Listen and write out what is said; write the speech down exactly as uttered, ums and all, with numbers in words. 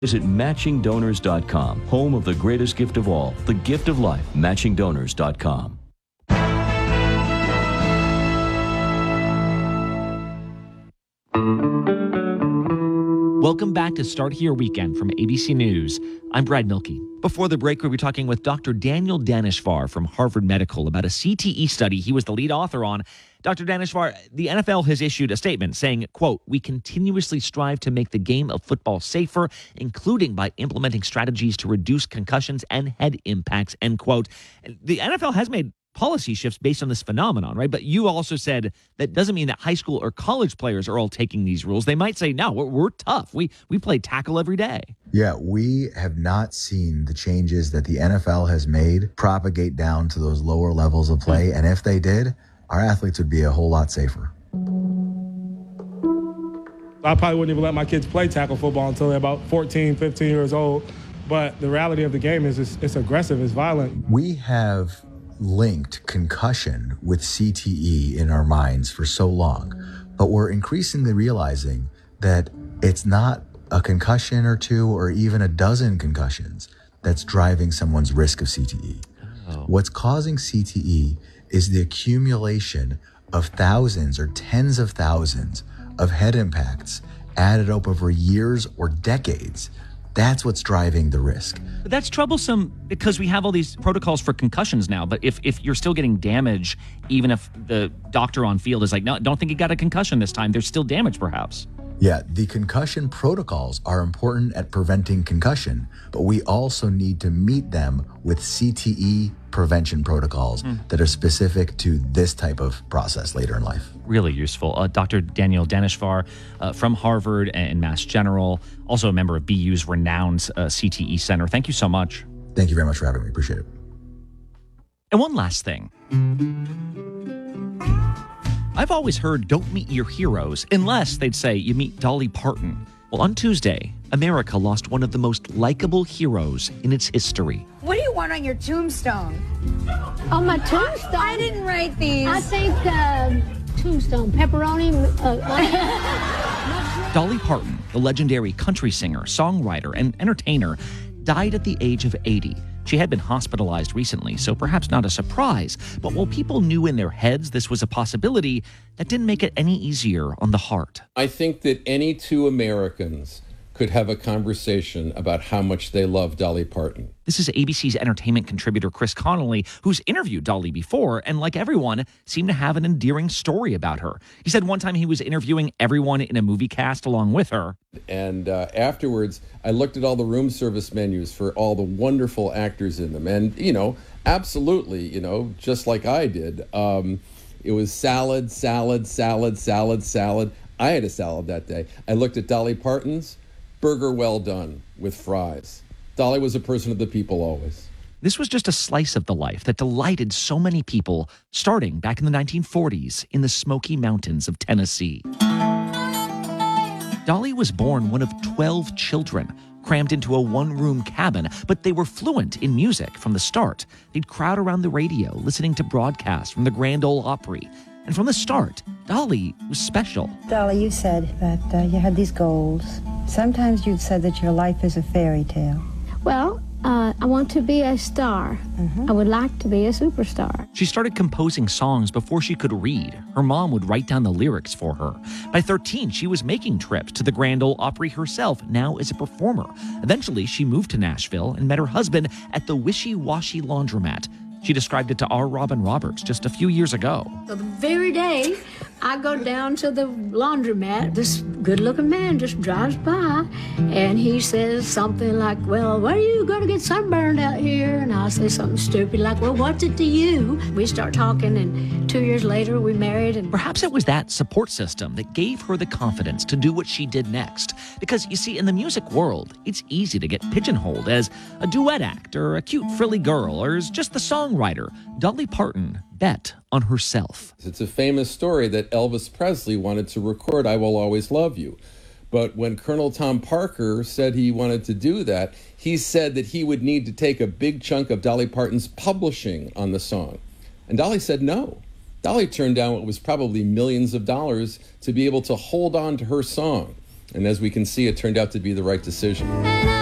Visit matching donors dot com, home of the greatest gift of all, the gift of life, matching donors dot com. Welcome back to Start Here Weekend from A B C News. I'm Brad Milkey. Before the break, we'll be talking with Doctor Daniel Daneshvar from Harvard Medical about a C T E study he was the lead author on. Doctor Daneshvar, the N F L has issued a statement saying, quote, "We continuously strive to make the game of football safer, including by implementing strategies to reduce concussions and head impacts," end quote. The N F L has made policy shifts based on this phenomenon, right? But you also said that doesn't mean that high school or college players are all taking these rules. They might say, no, we're, we're tough. We we play tackle every day. Yeah, we have not seen the changes that the N F L has made propagate down to those lower levels of play. Mm-hmm. And if they did, our athletes would be a whole lot safer. I probably wouldn't even let my kids play tackle football until they're about fourteen, fifteen years old. But the reality of the game is it's, it's aggressive, it's violent. We have linked concussion with C T E in our minds for so long, but we're increasingly realizing that it's not a concussion or two or even a dozen concussions that's driving someone's risk of C T E. Oh. What's causing C T E is the accumulation of thousands or tens of thousands of head impacts added up over years or decades. That's what's driving the risk. But that's troublesome because we have all these protocols for concussions now. But if, if you're still getting damage, even if the doctor on field is like, no, don't think you got a concussion this time, there's still damage perhaps. Yeah, the concussion protocols are important at preventing concussion, but we also need to meet them with C T E prevention protocols mm. that are specific to this type of process later in life. Really useful. Uh, Doctor Daniel Daneshvar uh, from Harvard and Mass General, also a member of B U's renowned uh, C T E Center. Thank you so much. Thank you very much for having me. Appreciate it. And one last thing. I've always heard don't meet your heroes unless they'd say you meet Dolly Parton. Well, on Tuesday, America lost one of the most likable heroes in its history. What do you want on your tombstone? On my tombstone? I didn't write these. I think uh, tombstone, pepperoni. Uh, Dolly Parton, the legendary country singer, songwriter, and entertainer, died at the age of eighty. She had been hospitalized recently, so perhaps not a surprise. But while people knew in their heads this was a possibility, that didn't make it any easier on the heart. I think that any two Americans could have a conversation about how much they love Dolly Parton. This is A B C's entertainment contributor Chris Connolly, who's interviewed Dolly before, and like everyone, seemed to have an endearing story about her. He said one time he was interviewing everyone in a movie cast along with her. And uh, afterwards, I looked at all the room service menus for all the wonderful actors in them. And, you know, absolutely, you know, just like I did. Um, it was salad, salad, salad, salad, salad. I had a salad that day. I looked at Dolly Parton's. Burger well done with fries. Dolly was a person of the people always. This was just a slice of the life that delighted so many people, starting back in the nineteen forties in the Smoky Mountains of Tennessee. Dolly was born one of twelve children, crammed into a one-room cabin, but they were fluent in music from the start. They'd crowd around the radio, listening to broadcasts from the Grand Ole Opry. And from the start, Dolly was special. Dolly, you said that uh, you had these goals. Sometimes you've said that your life is a fairy tale. well, uh, I want to be a star. Mm-hmm. I would like to be a superstar. She started composing songs before she could read. Her mom would write down the lyrics for her. By thirteen, she was making trips to the Grand Ole Opry herself, now as a performer. Eventually, she moved to Nashville and met her husband at the Wishy Washy Laundromat. She described it to R. Robin Roberts just a few years ago. So the very day I go down to the laundromat, this good-looking man just drives by, and he says something like, well, where are you going to get sunburned out here? And I'll say something stupid like, well, what's it to you? We start talking, and two years later, we married. And perhaps it was that support system that gave her the confidence to do what she did next. Because, you see, in the music world, it's easy to get pigeonholed as a duet act or a cute, frilly girl or as just the songwriter. Dolly Parton bet on herself. It's a famous story that Elvis Presley wanted to record I Will Always Love You. But when Colonel Tom Parker said he wanted to do that, he said that he would need to take a big chunk of Dolly Parton's publishing on the song. And Dolly said no. Dolly turned down what was probably millions of dollars to be able to hold on to her song. And as we can see, it turned out to be the right decision.